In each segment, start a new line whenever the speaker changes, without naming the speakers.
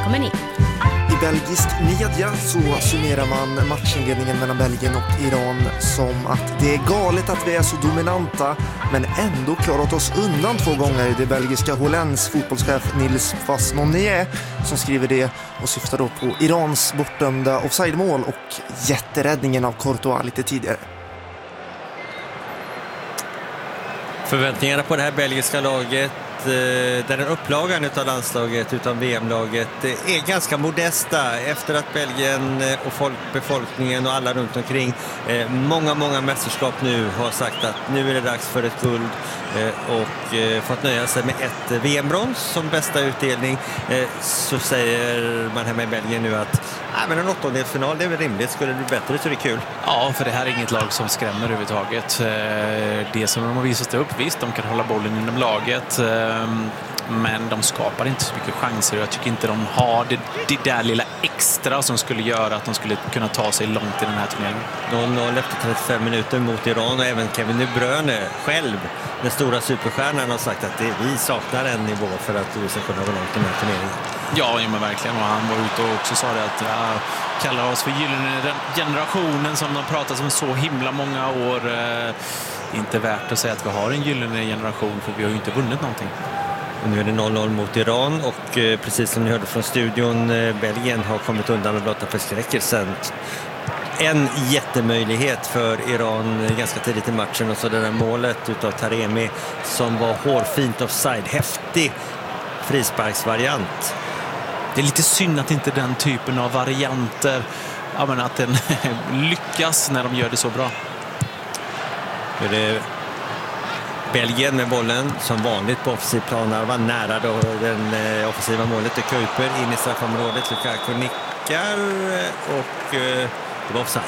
Välkommen in.
I belgisk media så summerar man matchinledningen mellan Belgien och Iran som att det är galet att vi är så dominanta men ändå klarat oss undan 2 gånger. Det belgiska Hollands fotbollschef Nils Fasmonier som skriver det och syftar då på Irans bortdömda offside-mål och jätteräddningen av Courtois lite tidigare.
Förväntningarna på det här belgiska laget, där den upplagan utav landslaget, utan VM-laget, är ganska modesta efter att Belgien och befolkningen och alla runt omkring många mästerskap nu har sagt att nu är det dags för ett guld och fått nöja sig med ett VM-brons som bästa utdelning, så säger man hemma i Belgien nu att men en 8-delsfinal, det är väl rimligt, skulle det bli bättre så är det kul.
Ja, för det här är inget lag som skrämmer överhuvudtaget. Det som de har visat upp, visst, de kan hålla bollen inom laget, men de skapar inte så mycket chanser. Jag tycker inte de har det där lilla extra som skulle göra att de skulle kunna ta sig långt i den här turneringen.
0-0 efter 35 minuter mot Iran, och även Kevin De Bruyne själv, den stora superstjärnan, har sagt att vi saknar en nivå för att vi ska kunna gå långt i den här turneringen.
Ja, men verkligen. Och han var ute och också sa det att kallar oss för gyllene generationen som de pratat om så himla många år. Inte värt att säga att vi har en gyllene generation, för vi har ju inte vunnit någonting.
Nu är det 0-0 mot Iran och precis som ni hörde från studion, Belgien har kommit undan med blotta förskräckelsen. En jättemöjlighet för Iran ganska tidigt i matchen, och så det där målet utav Taremi som var hårfint offside, häftig frisparksvariant.
Det är lite synd att inte den typen av varianter, att den lyckas när de gör det så bra.
Det är Belgien med bollen som vanligt på offensiv plan, var nära då den offensiva målet. Det Kuiper in i straffområdet, Lukaku nickar och det var offside.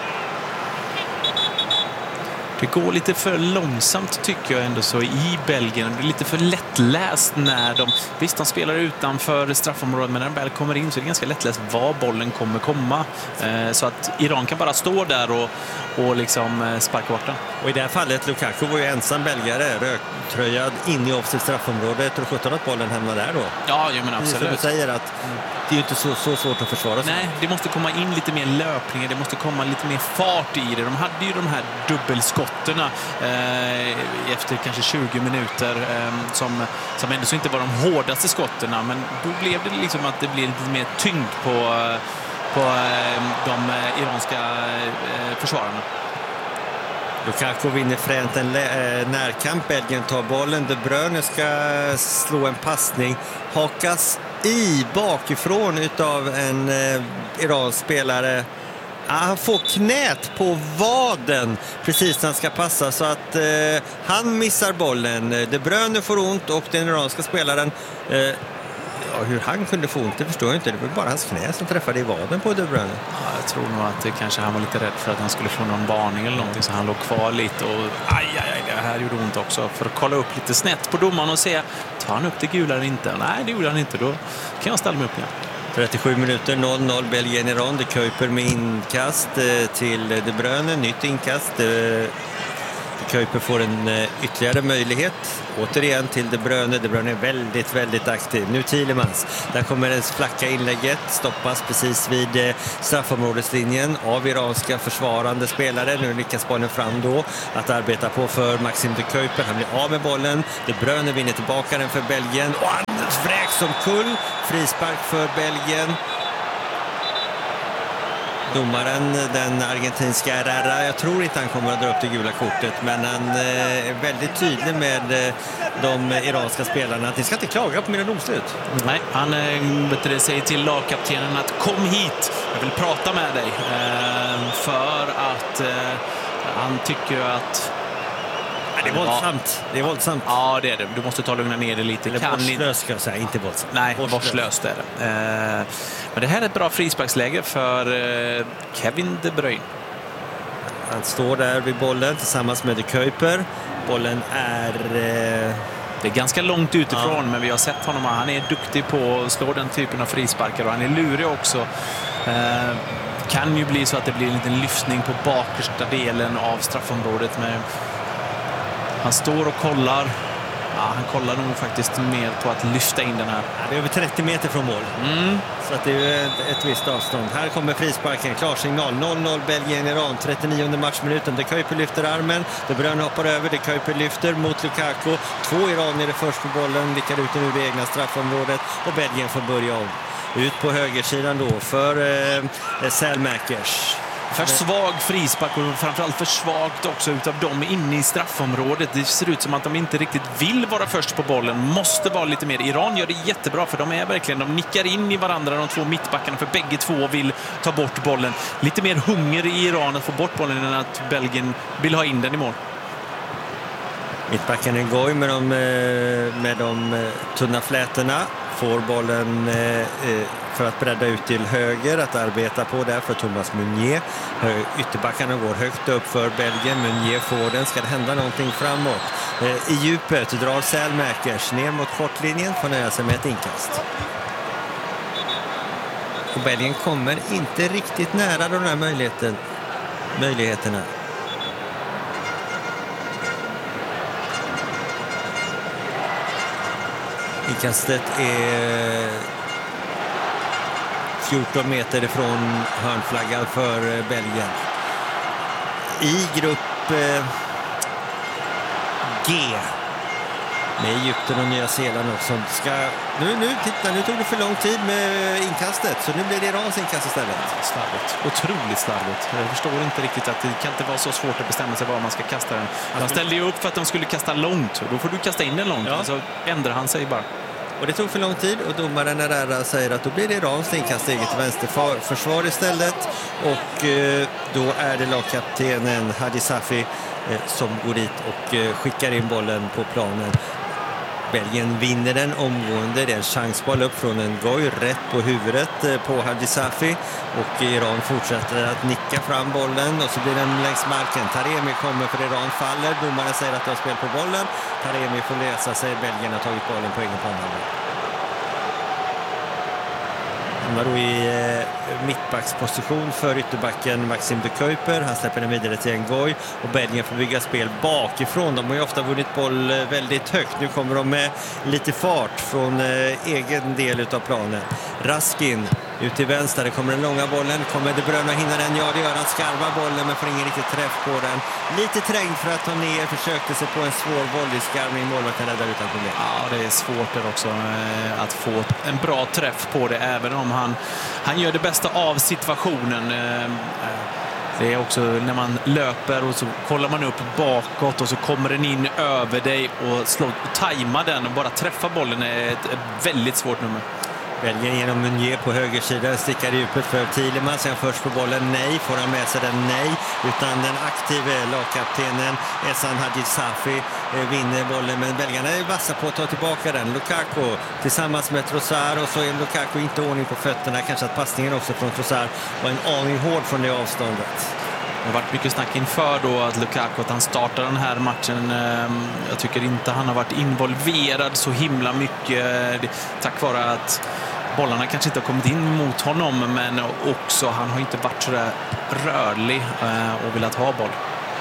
Det går lite för långsamt tycker jag ändå så i Belgien. Det är lite för lättläst när de spelar utanför straffområdet, men när de väl kommer in så är det ganska lättläst var bollen kommer komma. Så att Iran kan bara stå där och liksom sparka bort den.
Och i det här fallet, Lukaku var ju ensam belgare, röktröjad in i offensivt straffområde. Tror 17 att bollen hamnar där då?
Ja, men absolut.
Som du säger att det är ju inte så svårt att försvara sig.
Nej, det måste komma in lite mer löpningar, det måste komma lite mer fart i det. De hade ju de här dubbelskotterna efter kanske 20 minuter som ändå så inte var de hårdaste skotterna, men då blev det liksom att det blev lite mer tyngd på de iranska försvararna.
Lukaku vinner fränt en närkamp. Belgien tar bollen. De Bruyne ska slå en passning. Hakas i bakifrån utav en iransk spelare. Han får knät på vaden precis när han ska passa, så att han missar bollen. De Bruyne får ont och den iranska spelaren, hur han kunde få ont, det förstår jag inte. Det var bara hans knä som träffade i vaden på De Bruyne.
Ja, jag tror nog att det kanske han var lite rädd för att han skulle få någon varning eller någonting, så han låg kvar lite och det här gjorde ont också, för att kolla upp lite snett på domaren och se, tar han upp det gula eller inte? Nej, det gjorde han inte. Då kan jag ställa mig upp igen. 37
minuter, 0-0 Belgien-Iran. De Kuiper med inkast till De Bruyne, nytt inkast. De Kuiper får en ytterligare möjlighet. Återigen till De Bruyne. De Bruyne är väldigt, väldigt aktiv. Nu Thielemans. Där kommer det flacka inlägget. Stoppas precis vid straffområdeslinjen av iranska försvarande spelare. Nu lyckas bollen fram då att arbeta på för Maxime De Kuiper. Han blir av med bollen. De Bruyne vinner tillbaka den för Belgien. Och han vräks som kull. Frispark för Belgien. Domaren, den argentinska Herrera, jag tror inte han kommer att dra upp det gula kortet, men han är väldigt tydlig med de iranska spelarna att ni ska inte klaga på mina domslut.
Nej, han säger till lagkaptenen att kom hit, jag vill prata med dig, för att han tycker att
det är våldsamt. Det är våldsamt.
Ja, det är det. Du måste ta lugna ner det lite.
Eller vårdslöst ska jag säga, inte våldsamt.
Nej, vårdslöst är det. Men det här är ett bra frisparksläge för Kevin De Bruyne.
Han står där vid bollen tillsammans med De Kuiper. Bollen är...
Det är ganska långt utifrån, men vi har sett honom. Han är duktig på att slå den typen av frisparkar och han är lurig också. Kan ju bli så att det blir en liten lyftning på bakersta delen av straffområdet. Men han står och kollar. Ja, han kollar nog faktiskt mer på att lyfta in den här.
Ja, det är över 30 meter från mål. Så att det är ett visst avstånd. Här kommer frisparken, klarsignal. 0-0 Belgien-Iran, 39:e matchminuten. De Kuiper lyfter armen, De Bruyne hoppar över, De Kuiper lyfter mot Lukaku. 2 iranier är först på bollen, vickar ut den ur det egna straffområdet och Belgien får börja om. Ut på högersidan då för Selmakers.
För svag frispark och framförallt för svagt också utav dem inne i straffområdet. Det ser ut som att de inte riktigt vill vara först på bollen. Måste vara lite mer. Iran gör det jättebra för de är verkligen, de nickar in i varandra de två mittbackarna för bägge två vill ta bort bollen. Lite mer hunger i Iran att få bort bollen än att Belgien vill ha in den i mål.
Mittbacken är Goy med de tunna flätorna. Får bollen för att bredda ut till höger, att arbeta på där för Thomas Meunier. Ytterbackarna går högt upp för Belgien. Meunier får den. Ska det hända någonting framåt? I djupet drar Selmakers ner mot kortlinjen, får nöja sig med ett inkast. Och Belgien kommer inte riktigt nära de här möjligheterna. Inkastet är 14 meter ifrån hörnflaggan för Belgien. I grupp G med Egypten och Nya Zeeland också. Nu tog det för lång tid med inkastet, så nu blir det Irans inkast istället.
Slarvigt. Otroligt slarvigt. Jag förstår inte riktigt att det kan inte vara så svårt att bestämma sig var man ska kasta den. Han ställde ju upp för att de skulle kasta långt. Då får du kasta in den långt. Ja. Så ändrar han sig bara.
Och det tog för lång tid och domaren Herrera säger att då blir det Irans inkast eget vänsterförsvar istället. Och då är det lagkaptenen Hadi Safi som går dit och skickar in bollen på planen. Belgien vinner den omgående. Det är en chansboll upp från en Goy rätt på huvudet på Hadi Safi. Och Iran fortsätter att nicka fram bollen och så blir den längs marken. Taremi kommer för Iran faller. Domaren säger att det har spel på bollen. Taremi får läsa sig. Belgien har tagit bollen på egen planhalva. Han var då i mittbacksposition för ytterbacken Maxime de Kuiper. Han släpper den vidare till Ngoy och Belgien får bygga spel bakifrån. De har ju ofta vunnit boll väldigt högt. Nu kommer de med lite fart från egen del av planen. Raskin ut till vänster, det kommer den långa bollen. Kommer De Bruyne hinna den? Ja, det gör han. Skarvar bollen men får ingen riktigt träff på den. Lite trängd för att ta ner, försökte sig på en svår volleyskarvning. Målvakten räddar utan problem.
Ja, det är svårt där också att få en bra träff på det, även om han gör det bästa av situationen. Det är också när man löper och så kollar man upp bakåt och så kommer den in över dig och tajmar den och bara träffa bollen är ett väldigt svårt nummer.
Belgien genom Meunier på högersidan, stickar i djupet för Thielemann. Sen först på bollen, nej. Får han med sig den? Nej. Utan den aktive lagkaptenen Ehsan Hadi Safi vinner bollen. Men belgarna är vassa på att ta tillbaka den. Lukaku tillsammans med Trossard, och så är Lukaku inte ordning på fötterna. Kanske att passningen också från Trossard var en aning hård från det avståndet.
Det har varit mycket snack inför då att Lukaku, att han startar den här matchen. Jag tycker inte han har varit involverad så himla mycket, tack vare att bollarna kanske inte har kommit in mot honom, men också han har inte varit så där rörlig och velat ha boll.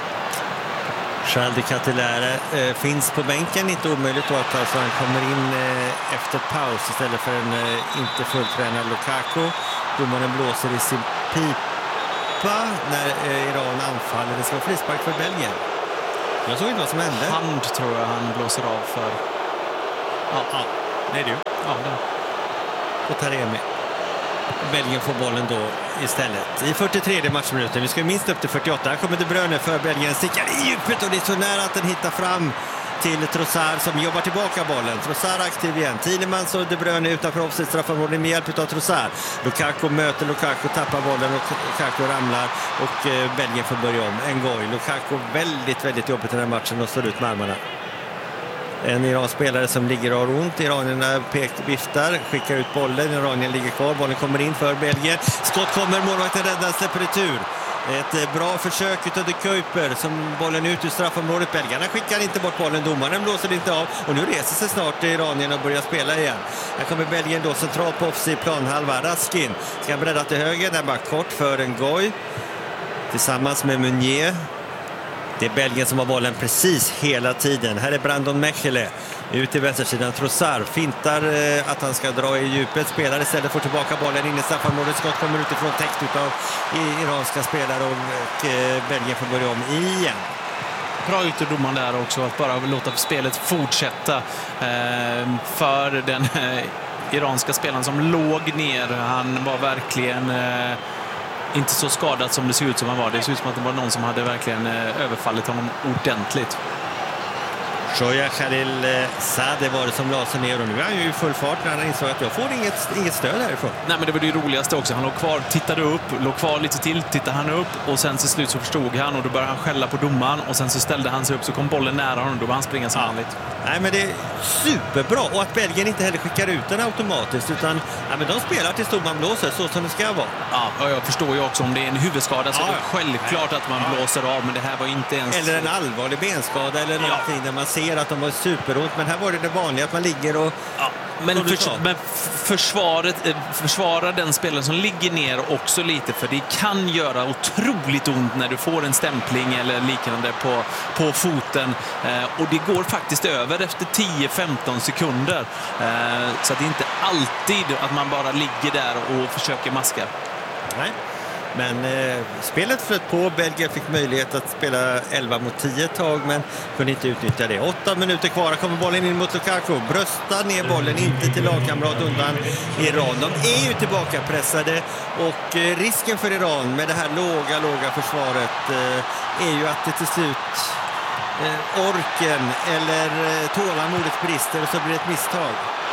Charles de Ketelaere finns på bänken, inte omöjligt att alltså han kommer in efter paus istället för en inte fulltränad Lukaku. Domaren blåser i sin pipa när Iran anfaller. Det ska vara frispark för Belgien. Jag såg inte vad som hände.
Hand tror jag han blåser av för.
Ja. Nej du.
Ja, det.
Och Taremi. Belgien får bollen då istället. I 43 matchminuten. Vi ska minst upp till 48. Här kommer De Bruyne för Belgien. Stickar i djupet och det är så nära att den hittar fram till Trossard som jobbar tillbaka bollen. Trossard aktiv igen. Thielemann och De Bruyne utanför offside straffområdet med hjälp av Trossard. Lukaku möter Lukaku, tappar bollen och Lukaku ramlar och Belgien får börja om. Ngoy. Lukaku väldigt, väldigt jobbigt i den här matchen och står ut med armarna. En Iran-spelare som ligger och har ont. Iranierna viftar, skickar ut bollen. Iranien ligger kvar. Bollen kommer in för Belgien. Skott kommer, målvakten räddar, släpper retur. Ett bra försök utav De Kuiper som bollen ut ur straffområdet. Belgarna skickar inte bort bollen. Domaren blåser inte av. Och nu reser sig snart Iranien och börjar spela igen. Här kommer Belgien då centralt på offside planhalva. Raskin ska bredda till höger. Där bara kort för Ngoy. Tillsammans med Meunier. Det är Belgien som har bollen precis hela tiden. Här är Brandon Mechele Ut i vänstersidan, Trossard fintar att han ska dra i djupet. Spelar istället, får tillbaka bollen in i straffområdet. Skott kommer utifrån, täckt utav iranska spelare och Belgien får börja om igen.
Bra ut ur domaren där också, att bara låta spelet fortsätta för den iranska spelaren som låg ner. Han var verkligen inte så skadad som det ser ut som han var. Det ser ut som att det var någon som hade verkligen överfallit honom ordentligt.
Shoya Khalilzadeh var det som la sig ner och nu är han ju i full fart när han insåg att jag får inget stöd härifrån.
Nej, men det var det roligaste också. Han låg kvar, tittade upp, låg kvar lite till, tittade han upp och sen till slut så förstod han och då började han skälla på domaren och sen så ställde han sig upp så kom bollen nära honom och då var han springa som vanligt.
Nej, men det är superbra och att Belgien inte heller skickar ut den automatiskt utan men de spelar till domaren blåser så som det ska vara.
Ja, jag förstår ju också om det är en huvudskada så är det självklart att man blåser av, men det här var inte ens...
Eller en allvarlig benskada eller någonting där man ser att de var superont, men här var det vanliga att man ligger och...
Ja, men försvara den spelaren som ligger ner också lite, för det kan göra otroligt ont när du får en stämpling eller liknande på foten och det går faktiskt över efter 10-15 sekunder så att det är inte alltid att man bara ligger där och försöker maska.
Nej. Men spelet flöt på. Belgien fick möjlighet att spela 11 mot 10 ett tag men kunde inte utnyttja det. 8 minuter kvar, kommer bollen in mot Lukaku. Bröstar ner bollen, inte till lagkamrat undan Iran. De är ju tillbaka pressade och risken för Iran med det här låga försvaret är ju att det till slut orken eller tålamodet brister och så blir det ett misstag.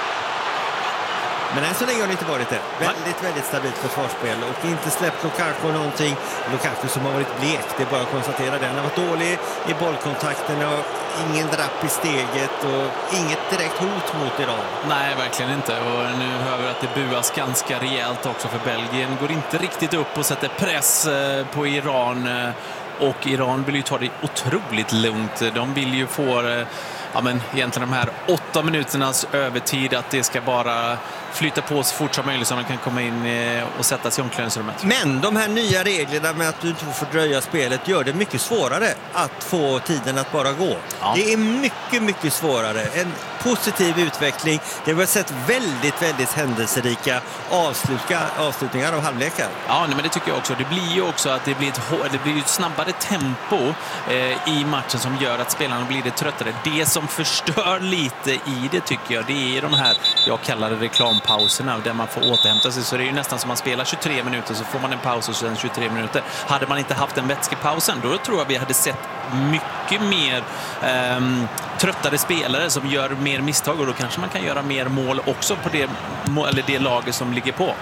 Men än så länge har det inte varit det. Väldigt stabilt försvarsspel och inte släppt Lukaku någonting. Lukaku som har varit blek, det är bara att konstatera det. Han har varit dålig i bollkontakten och ingen drapp i steget och inget direkt hot mot Iran.
Nej, verkligen inte. Och nu hör vi att det buas ganska rejält också för Belgien. Går inte riktigt upp och sätter press på Iran. Och Iran vill ju ta det otroligt lugnt. De vill ju få... men egentligen de här 8 minuternas övertid, att det ska bara flytta på så fort som möjligt så man kan komma in och sätta sig i omklädningsrummet.
Men de här nya reglerna med att du inte får fördröja spelet gör det mycket svårare att få tiden att bara gå. Ja. Det är mycket svårare. En positiv utveckling. Det har sett väldigt händelserika avslutningar av halvlekar.
Ja, men det tycker jag också. Det blir ju också att det blir ett snabbare tempo i matchen som gör att spelarna blir lite tröttare. Det som förstör lite i det tycker jag, det är de här, jag kallar det reklampauserna där man får återhämta sig. Så det är ju nästan som man spelar 23 minuter så får man en paus och sen 23 minuter. Hade man inte haft den vätskepausen, då tror jag vi hade sett mycket mer tröttare spelare som gör mer misstag och då kanske man kan göra mer mål också på det laget som ligger på.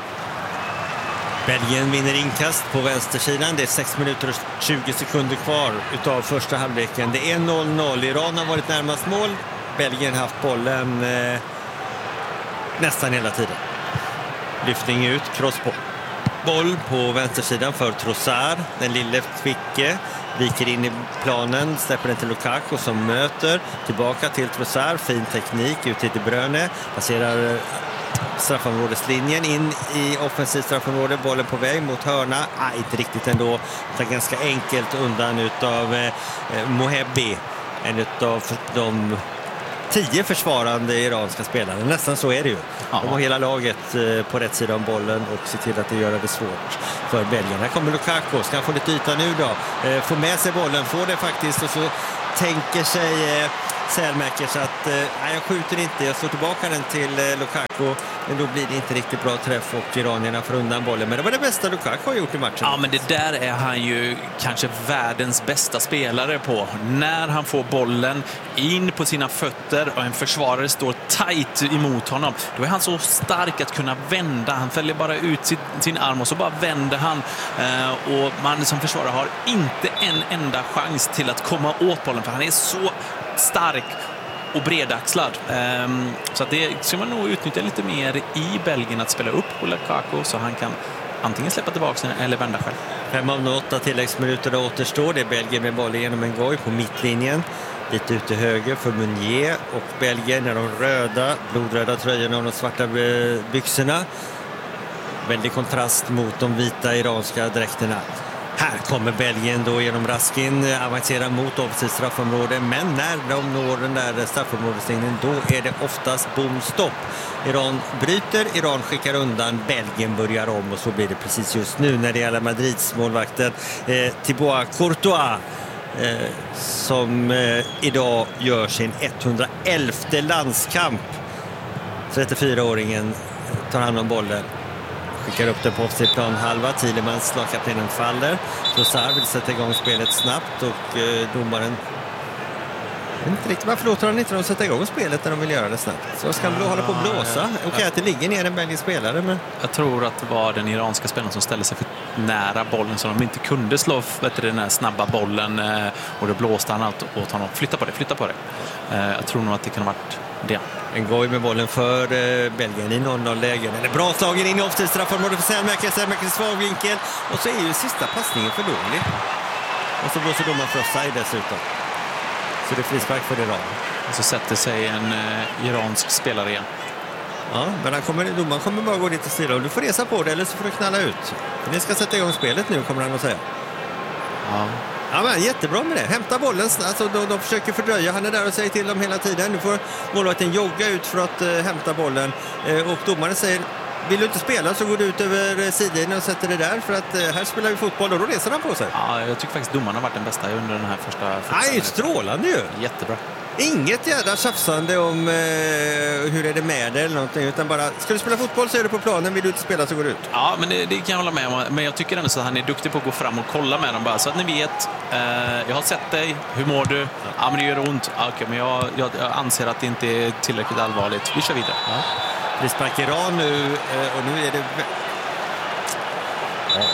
Belgien vinner inkast på vänstersidan. Det är 6 minuter och 20 sekunder kvar utav första halvleken. Det är 0-0. Iran har varit närmast mål. Belgien har haft bollen nästan hela tiden. Lyftning ut, cross på. Boll på vänstersidan för Trossard. Den lille Twicke viker in i planen, släpper den till Lukaku som möter. Tillbaka till Trossard, fin teknik ut till De Bruyne. Passerar straffområdeslinjen in i offensivt straffområde, bollen på väg mot hörna, inte riktigt ändå, det är ganska enkelt undan utav Mohebbi, en utav de 10 försvarande iranska spelare, nästan så är det ju. De har hela laget på rätt sida om bollen och ser till att det gör det svårt för Belgien. Här kommer Lukaku, ska han få lite yta nu då, få med sig bollen, får det faktiskt och så tänker sig Selmäkers att jag skjuter inte, jag slår tillbaka den till Lukaku, men då blir det inte riktigt bra träff och iranierna får undan bollen. Men det var det bästa Lukaku har gjort i matchen.
Ja, men det där är han ju kanske världens bästa spelare på. När han får bollen in på sina fötter och en försvarare står tight emot honom, då är han så stark att kunna vända. Han fäller bara ut sin arm och så bara vänder han. Och man som försvarare har inte en enda chans till att komma åt bollen, för han är så stark och bredaxlad. Så att det ska man nog utnyttja lite mer i Belgien, att spela upp på Lukaku så han kan antingen släppa tillbaka eller vända själv.
5 av 8 tilläggsminuter återstår. Det är Belgien med bollen genom en goj på mittlinjen. Lite ut till höger för Meunier och Belgien är de blodröda tröjorna och de svarta byxorna. Väldig kontrast mot de vita iranska dräkterna. Här kommer Belgien då genom Raskin, avancerar mot offensivt straffområde, men när de når den där straffområdeslinjen då är det oftast bomstopp. Iran bryter, Iran skickar undan, Belgien börjar om och så blir det precis just nu när det gäller Madrids målvakten Thibaut Courtois som idag gör sin 111:e landskamp. 34-åringen tar hand om bollen. Skickar upp den på offensiv planhalva. Thielemans, lagkaptenen, faller. Trossard vill sätta igång spelet snabbt och domaren... Jag vet inte riktigt varför låter han inte sätta igång spelet när de vill göra det snabbt. Så ska han hålla på att blåsa. Okej, att det ligger ner en belgisk spelare. Men...
Jag tror att det var den iranska spelaren som ställde sig för nära bollen så de inte kunde slå den här snabba bollen. Och då blåste han allt åt honom. Flytta på det. Jag tror nog att det kan ha varit det.
En goj med bollen för Belgien i 0-0-lägen. Eller bra slagen in i offensivt straffområde för Selmäker svag vinkel. Och så är ju sista passningen för dålig. Och så blåser domaren för offside dessutom. Så det är frispark för Iran.
Och så sätter sig en iransk spelare igen.
Ja, men domaren kommer bara gå dit och styra. Och du får resa på det eller så får du knalla ut. För ni ska sätta igång spelet nu, kommer han att säga.
Ja.
Ja, men jättebra med det. Hämta bollen. Alltså, de försöker fördröja. Han är där och säger till dem hela tiden. Nu får målvakten jogga ut för att hämta bollen. Och domaren säger, vill du inte spela så går du ut över sidan och sätter det där. För att här spelar vi fotboll och då reser han på sig.
Ja, jag tycker faktiskt domaren har varit den bästa under den här första...
Nej, strålande ju.
Jättebra.
Inget jävla tjafsande om hur är det med det eller någonting, utan bara, ska du spela fotboll så är du på planen, vill du inte spela så går du ut.
Ja, men det kan jag hålla med om, men jag tycker ändå så att han är duktig på att gå fram och kolla med dem bara, så att ni vet, jag har sett dig, hur mår du? Ja, men det gör ont. Okej, men jag anser att det inte är tillräckligt allvarligt. Vi kör vidare.
Ja. Frispark Iran nu, och nu är det... Ja.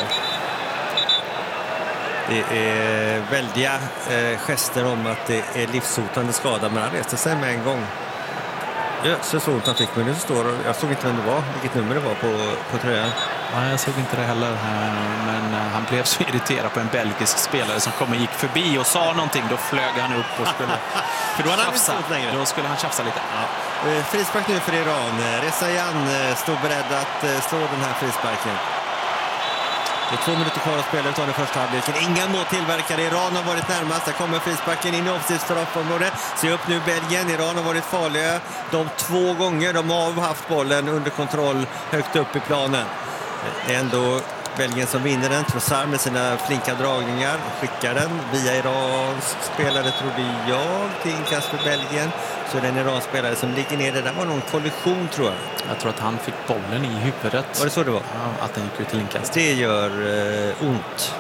Det är väldiga gester om att det är livshotande skada, men han reste sig med en gång. Så ont han fick, men nu står jag såg inte vem det var, vilket nummer det var på tröjan.
Ja, jag såg inte det heller, men han blev så irriterad på en belgisk spelare som kom och gick förbi och sa någonting, då flög han upp och skulle
för då tjafsa.
Då skulle han tjafsa lite.
Ja. Frispark nu för Iran. Rezayan står beredd att slå den här frisparken. Det är 2 minuter kvar att spela utav den första halvleken. Inga mål tillverkade. Iran har varit närmast. Där kommer frisparken in i offensivt straffområde. Se upp nu Belgien. Iran har varit farliga de 2 gånger. De har haft bollen under kontroll högt upp i planen. Det är ändå Belgien som vinner den. Trossard med sina flinka dragningar. Skickar den via iransk spelare, trodde jag, till inkast för Belgien. Så det är en iransk spelare som ligger ner. Det där var någon kollision, tror jag.
Jag tror att han fick bollen i huvudet.
Var det så det var?
Ja, att den gick ut till inkast.
Det gör ont.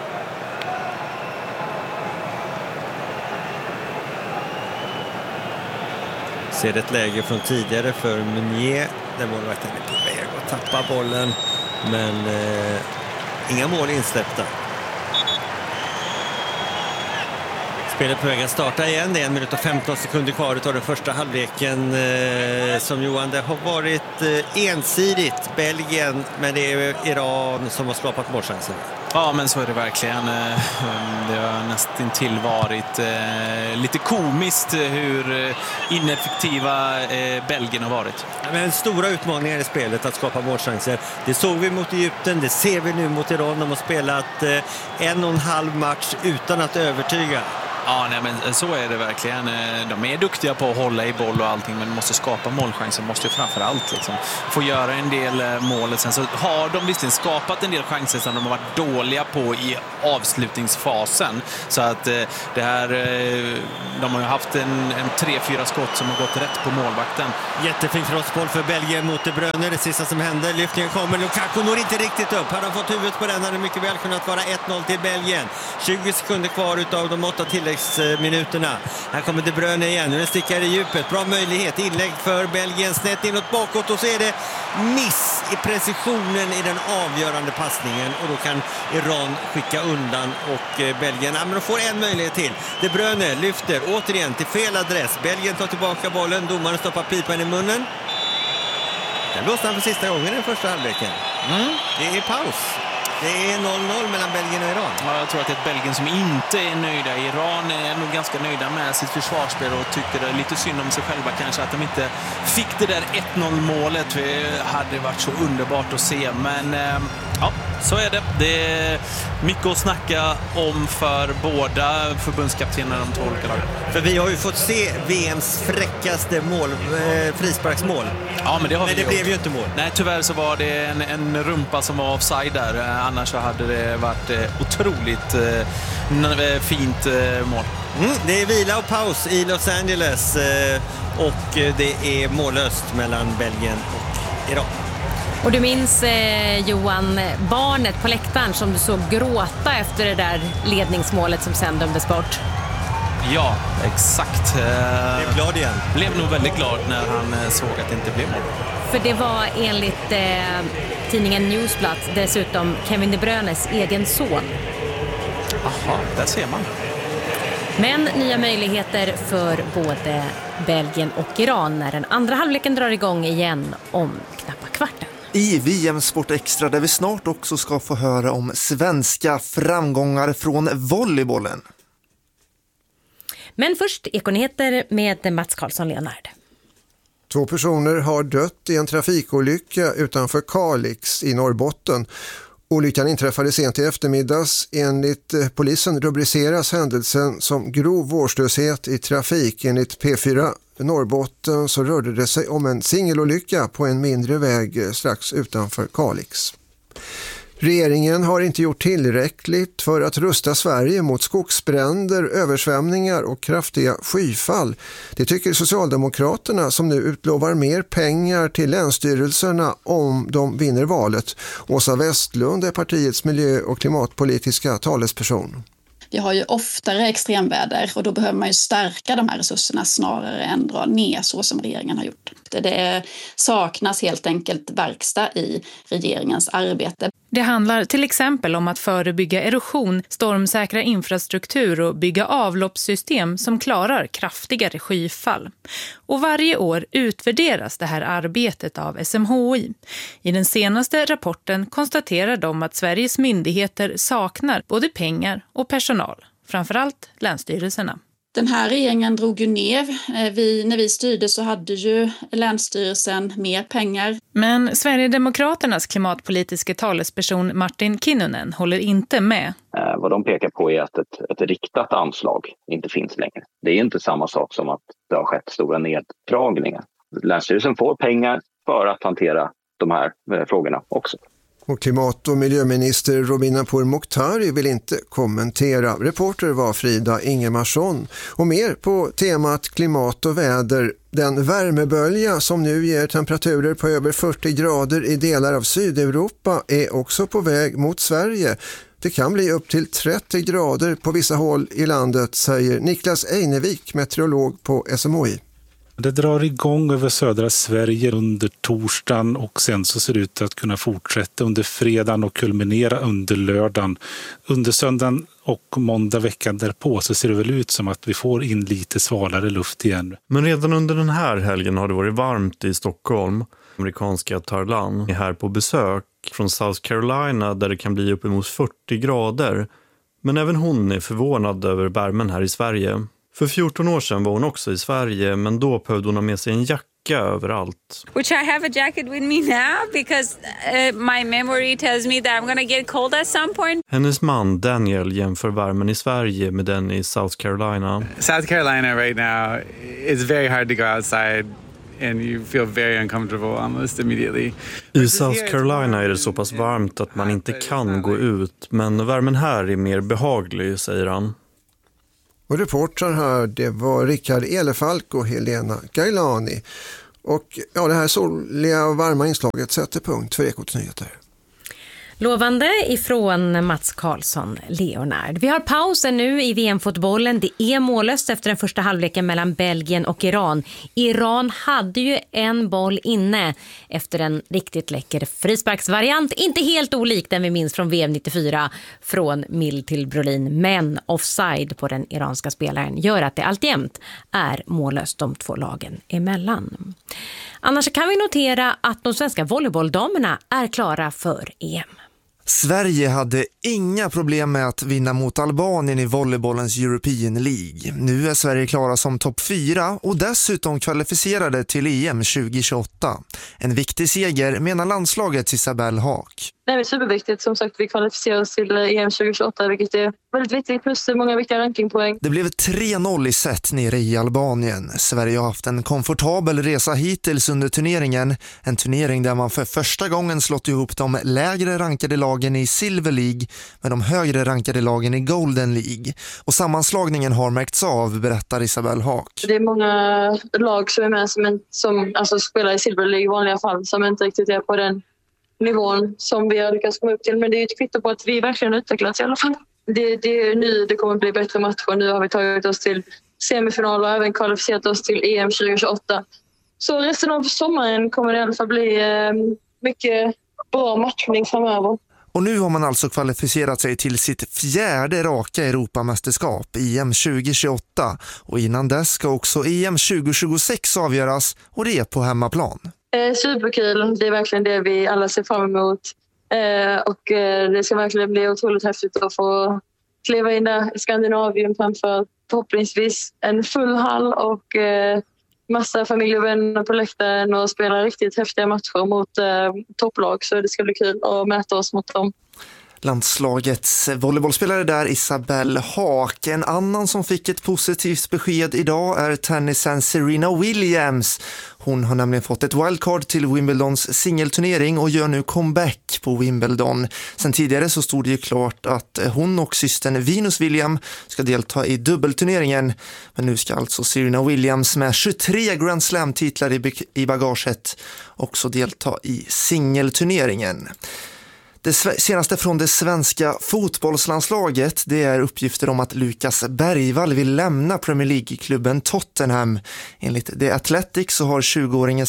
Ser ett läge från tidigare för Meunier. Den målvakten är på väg att tappa bollen. Men inga mål insläppta. Spelet på väg att starta igen. Det är 1 minut och 15 sekunder kvar utav den första halvleken. Som Johan, det har varit ensidigt Belgien, men det är Iran som har skapat målchansen.
Ja, men så är det verkligen. Det har nästan till varit lite komiskt hur ineffektiva Belgien har varit.
Men stora utmaningar i spelet att skapa målchanser. Det såg vi mot Egypten, det ser vi nu mot Iran. De har spelat 1,5 match utan att övertyga.
Ja, nej, men så är det verkligen. De är duktiga på att hålla i boll och allting, men måste skapa målchanser, måste ju framförallt liksom få göra en del mål. Sen så har de visserligen skapat en del chanser som de har varit dåliga på i avslutningsfasen. Så att det här, de har ju haft en 3-4 skott som har gått rätt på målvakten.
Jättefin crossboll för Belgien mot De Bruyne. Det sista som händer, lyftningen kommer. Lukaku når inte riktigt upp. Hade han fått huvudet på den hade det mycket väl kunnat vara 1-0 till Belgien. 20 sekunder kvar utav de 8 tilläggsminuterna. Här kommer De Bruyne igen. Nu stickar i djupet. Bra möjlighet. Inlägg för Belgien. Snett inåt bakåt och så är det miss i precisionen i den avgörande passningen. Och då kan Iran skicka undan och Belgien. Ja, men de får en möjlighet till. De Bruyne lyfter återigen till fel adress. Belgien tar tillbaka bollen. Domaren stoppar pipan i munnen. Den blåste han för sista gången i den första halvleken. Det är paus. Det är 0-0 mellan Belgien och Iran.
Ja, jag tror att det är ett Belgien som inte är nöjda. Iran är nog ganska nöjda med sitt försvarsspel och tycker det är lite synd om sig själva kanske att de inte fick det där 1-0-målet. Det hade varit så underbart att se. Men Ja, så är det. Det är mycket att snacka om för båda förbundskaptenerna, de två olika lagen.
För vi har ju fått se VMs fräckaste frisparksmål.
Ja, men det har
men
vi
det blev ju inte mål.
Nej, tyvärr så var det en rumpa som var offside där. Annars så hade det varit otroligt fint mål.
Det är vila och paus i Los Angeles och det är mållöst mellan Belgien och Iran.
Och du minns Johan, barnet på läktaren som du såg gråta efter det där ledningsmålet som sen dömdes bort.
Ja, exakt.
Blev glad igen.
Blev nog väldigt glad när han såg att det inte blev mål.
För det var enligt tidningen Newsblad dessutom Kevin De Bruynes egen son.
Aha, där ser man.
Men nya möjligheter för både Belgien och Iran när den andra halvleken drar igång igen om knappa kvarten.
I VM Sport Extra där vi snart också ska få höra om svenska framgångar från volleybollen.
Men först Ekonyheter med Mats Karlsson-Leonard.
2 personer har dött i en trafikolycka utanför Kalix i Norrbotten. Olyckan inträffade sent i eftermiddags. Enligt polisen rubriceras händelsen som grov vårdslöshet i trafik. Enligt P4 Norrbotten så rörde det sig om en singelolycka på en mindre väg strax utanför Kalix. Regeringen har inte gjort tillräckligt för att rusta Sverige mot skogsbränder, översvämningar och kraftiga skyfall. Det tycker Socialdemokraterna som nu utlovar mer pengar till länsstyrelserna om de vinner valet. Åsa Westlund är partiets miljö- och klimatpolitiska talesperson.
Vi har ju oftare extremväder och då behöver man ju stärka de här resurserna snarare än dra ner så som regeringen har gjort. Det saknas helt enkelt verkstad i regeringens arbete.
Det handlar till exempel om att förebygga erosion, stormsäkra infrastruktur och bygga avloppssystem som klarar kraftigare skyfall. Och varje år utvärderas det här arbetet av SMHI. I den senaste rapporten konstaterar de att Sveriges myndigheter saknar både pengar och personal, framförallt länsstyrelserna.
Den här regeringen drog ju ner. När vi styrde så hade ju Länsstyrelsen mer pengar.
Men Sverigedemokraternas klimatpolitiska talesperson Martin Kinnunen håller inte med.
Vad de pekar på är att ett riktat anslag inte finns längre. Det är inte samma sak som att det har skett stora neddragningar. Länsstyrelsen får pengar för att hantera de här frågorna också.
Och klimat- och miljöminister Romina Pourmokhtari vill inte kommentera. Reporter var Frida Ingemarsson. Och mer på temat klimat och väder. Den värmebölja som nu ger temperaturer på över 40 grader i delar av Sydeuropa är också på väg mot Sverige. Det kan bli upp till 30 grader på vissa håll i landet, säger Niklas Einevik, meteorolog på SMHI.
Det drar igång över södra Sverige under torsdagen och sen så ser det ut att kunna fortsätta under fredagen och kulminera under lördagen. Under söndagen och måndag veckan därpå så ser det väl ut som att vi får in lite svalare luft igen.
Men redan under den här helgen har det varit varmt i Stockholm. Amerikanska Tarlan är här på besök från South Carolina där det kan bli uppemot 40 grader. Men även hon är förvånad över värmen här i Sverige. För 14 år sedan var hon också i Sverige, men då behövde hon ha med sig en jacka överallt.
Which I have a jacket with me now because my memory tells me that I'm gonna get cold at some point.
Hennes man Daniel jämför värmen i Sverige med den i South Carolina.
South Carolina right now, it's very hard to go outside. And you feel very uncomfortable almost immediately.
I South Carolina är det så pass varmt att man inte kan gå ut, men värmen här är mer behaglig, säger han.
Och reportrar här, det var Rickard Elefalk och Helena Gailani. Och ja, det här soliga och varma inslaget sätter punkt för Ekots nyheter.
Lovande ifrån Mats Karlsson-Leonard. Vi har pausen nu i VM-fotbollen. Det är mållöst efter den första halvleken mellan Belgien och Iran. Iran hade ju en boll inne efter en riktigt läcker frisparksvariant. Inte helt olik den vi minns från VM 94 från Mill till Brolin. Men offside på den iranska spelaren gör att det alltjämt är mållöst de två lagen emellan. Annars kan vi notera att de svenska volleybolldamerna är klara för EM.
Sverige hade inga problem med att vinna mot Albanien i volleybollens European League. Nu är Sverige klara som topp 4 och dessutom kvalificerade till EM 2028. En viktig seger menar landslagets Isabelle Haak.
det är superviktigt. Som sagt, vi kvalificerar oss till EM 2028, vilket är väldigt viktigt, plus många viktiga rankingpoäng.
Det blev 3-0 i set nere i Albanien. Sverige har haft en komfortabel resa hittills under turneringen. En turnering där man för första gången slått ihop de lägre rankade lagen i Silver League med de högre rankade lagen i Golden League. Och sammanslagningen har märkts av, berättar Isabelle Haak.
Det är många lag som är med som alltså spelar i Silver League i vanliga fall, som inte riktigt är på den nivån som vi har lyckats komma upp till. Men det är ju ett kvitto på att vi verkligen utvecklats i alla fall. Det är nu det kommer bli bättre matcher. Nu har vi tagit oss till semifinal och även kvalificerat oss till EM 2028. Så resten av sommaren kommer det i alla fall bli mycket bra matchning framöver.
Och nu har man alltså kvalificerat sig till sitt 4:e raka Europamästerskap, EM 2028. Och innan dess ska också EM 2026 avgöras, och det är på hemmaplan.
Superkul, det är verkligen det vi alla ser fram emot. Och det ska verkligen bli otroligt häftigt att få kliva in där i Skandinavien framför förhoppningsvis en full hall och massa familj och vänner på läktaren och spela riktigt häftiga matcher mot topplag, så det ska bli kul att mäta oss mot dem.
Landslagets volleybollspelare där, Isabelle Haak. En annan som fick ett positivt besked idag är tennisen Serena Williams. Hon har nämligen fått ett wildcard till Wimbledons singelturnering och gör nu comeback på Wimbledon. Sen tidigare så stod det ju klart att hon och systern Venus Williams ska delta i dubbelturneringen. Men nu ska alltså Serena Williams med 23 Grand Slam-titlar i bagaget också delta i singelturneringen. Det senaste från det svenska fotbollslandslaget, det är uppgifter om att Lukas Bergvall vill lämna Premier League-klubben Tottenham. Enligt The Athletic så har 20-åringen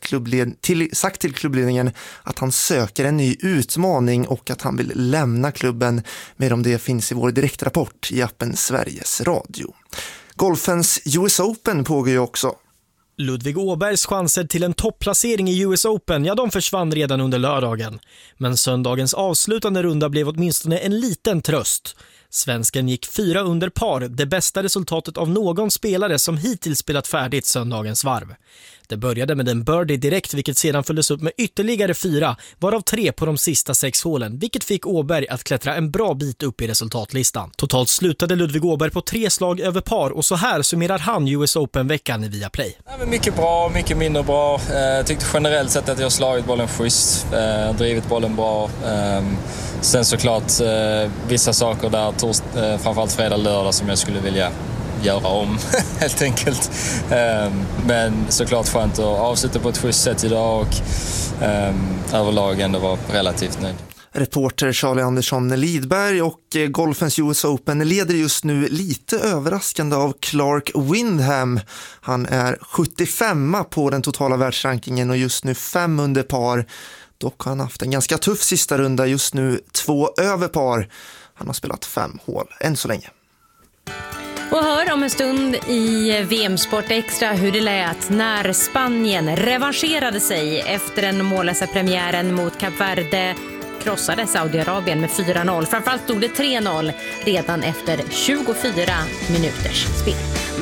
sagt till klubbledningen att han söker en ny utmaning och att han vill lämna klubben. Mer om det finns i vår direktrapport i appen Sveriges Radio. Golfens US Open pågår ju också.
Ludvig Åbergs chanser till en topplacering i US Open, ja, de försvann redan under lördagen. Men söndagens avslutande runda blev åtminstone en liten tröst. Svensken gick 4 under par, det bästa resultatet av någon spelare som hittills spelat färdigt söndagens varv. Det började med en birdie direkt, vilket sedan följdes upp med ytterligare 4, varav 3 på de sista 6 hålen, vilket fick Åberg att klättra en bra bit upp i resultatlistan. Totalt slutade Ludvig Åberg på 3 slag över par, och så här summerar han US Open-veckan i Viaplay.
Mycket bra, mycket mindre bra. Tyckte generellt sett att jag slagit bollen schysst, drivit bollen bra. Sen såklart vissa saker där, framförallt fredag, lördag, som jag skulle vilja göra om helt enkelt. Men såklart skönt att avsluta på ett schysst sätt idag och överlag ändå var relativt nöjd.
Reporter Charlie Andersson Lidberg. Och golfens US Open leder just nu lite överraskande av Clark Windham. Han är 75 på den totala världsrankingen och just nu 5 under par. Dock har han haft en ganska tuff sista runda, just nu 2 över par. Han har spelat 5 hål än så länge.
Och hör om en stund i VM-sport extra hur det lät när Spanien revanscherade sig efter den mållösa premiären mot Kap Verde, krossade Saudiarabien med 4-0. Framförallt stod det 3-0 redan efter 24 minuters spel.